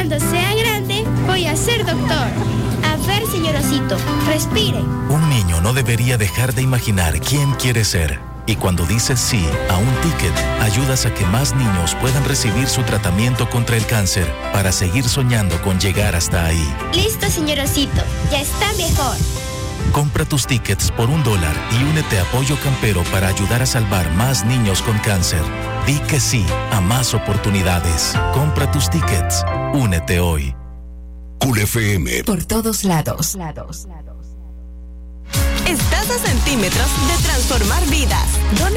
Cuando sea grande, voy a ser doctor. A ver, señor Osito, respire. Un niño no debería dejar de imaginar quién quiere ser. Y cuando dices sí a un ticket, ayudas a que más niños puedan recibir su tratamiento contra el cáncer para seguir soñando con llegar hasta ahí. Listo, señor Osito, ya está mejor. Compra tus tickets por $1 y únete a Apoyo Campero para ayudar a salvar más niños con cáncer. Di que sí a más oportunidades. Compra tus tickets. Únete hoy. Cool FM. Por todos lados. Estás a centímetros de transformar vidas.